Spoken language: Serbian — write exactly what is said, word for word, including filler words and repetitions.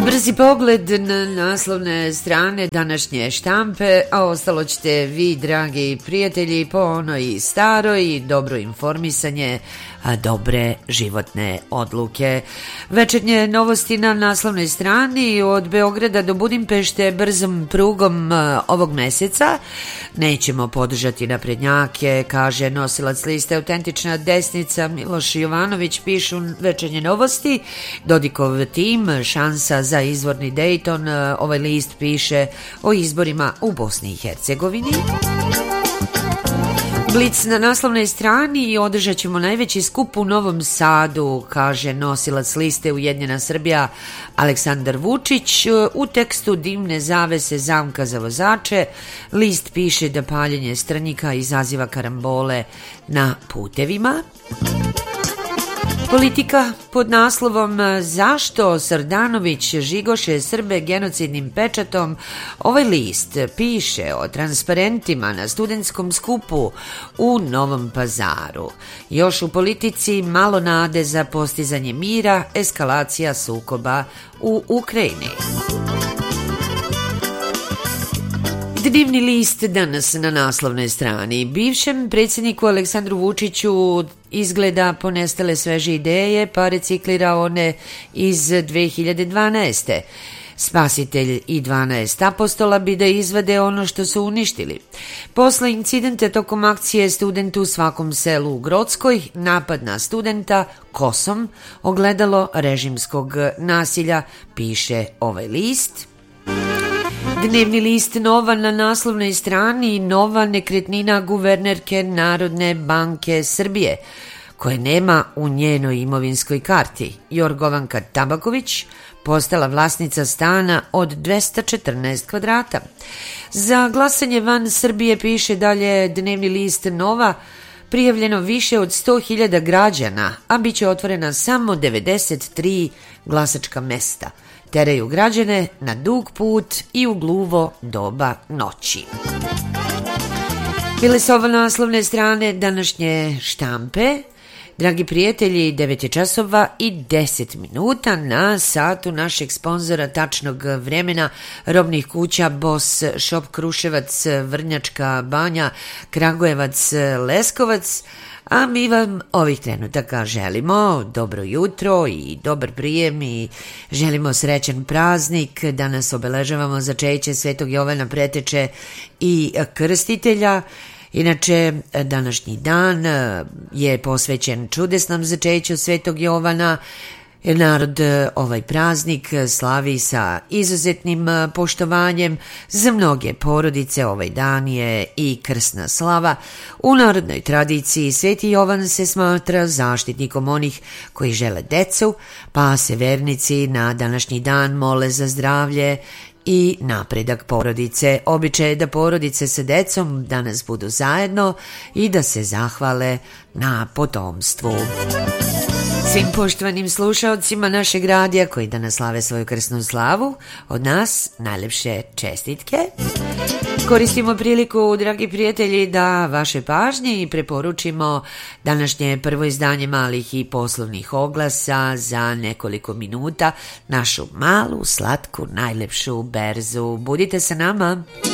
Brzi pogled na naslovne strane današnje štampe, a ostalo ćete vi, dragi prijatelji, po onoj staroj, dobro informisanje, a dobre životne odluke. Večernje novosti na naslovnoj strani: od Beograda do Budimpešte brzom prugom ovog meseca. Nećemo podržati naprednjake, kaže nosilac liste Autentična desnica Miloš Jovanović, pišu večernje novosti. Dodikov tim, šansa za izvorni Dayton. Ovaj list piše o izborima u Bosni i Hercegovini. Blic na naslovnoj strani: održat ćemo najveći skup u Novom Sadu, kaže nosilac liste Ujedinjena Srbija Aleksandar Vučić. U tekstu dimne zavese, zamka za vozače. List piše da paljenje strnjika izaziva karambole na putevima. Politika pod naslovom zašto Srdanović žigoše Srbe genocidnim pečatom. Ovaj list piše o transparentima na studentskom skupu u Novom Pazaru. Još u politici malo nade za postizanje mira, eskalacija sukoba u Ukrajini. Dnevni list danas na naslovnoj strani: bivšem predsjedniku Aleksandru Vučiću izgleda ponestale sveže ideje, pa reciklira one iz dve hiljade dvanaeste. Spasitelj i dvanaest apostola bi da izvade ono što su uništili. Posle incidente tokom akcije Student u svakom selu u Grockoj, napad na studenta kosom, ogledalo režimskog nasilja, piše ovaj list. Dnevni list Nova na naslovnoj strani: nova nekretnina guvernerke Narodne banke Srbije, koje nema u njenoj imovinskoj karti. Jorgovanka Tabaković postala vlasnica stana od dvesta četrnaest kvadrata. Za glasanje van Srbije, piše dalje dnevni list Nova, prijavljeno više od sto hiljada građana, a bit će otvorena samo devedeset tri glasačka mesta. Teraju građane na dug put i u gluvo doba noći. Bile su ovo naslovne strane današnje štampe. Dragi prijatelji, devet je časova i deset minuta na satu našeg sponzora tačnog vremena, robnih kuća Boss Shop Kruševac, Vrnjačka Banja, Kragujevac, Leskovac. A mi vam ovih trenutaka želimo dobro jutro i dobar prijem i želimo srećan praznik. Danas obeležavamo začeće Svetog Jovana Preteče i Krstitelja. Inače, današnji dan je posvećen čudesnom začeću Svetog Jovana. Narod ovaj praznik slavi sa izuzetnim poštovanjem. Za mnoge porodice ovaj dan je i krsna slava. U narodnoj tradiciji Sveti Jovan se smatra zaštitnikom onih koji žele decu, pa se vernici na današnji dan mole za zdravlje i napredak porodice. Običaj je da porodice sa decom danas budu zajedno i da se zahvale na potomstvu. Svim poštovanim slušaocima našeg radija koji danas slave svoju krsnu slavu, od nas najlepše čestitke. Koristimo priliku, dragi prijatelji, da vaše pažnje i preporučimo današnje prvo izdanje malih i poslovnih oglasa za nekoliko minuta, našu malu, slatku, najlepšu berzu. Budite sa nama.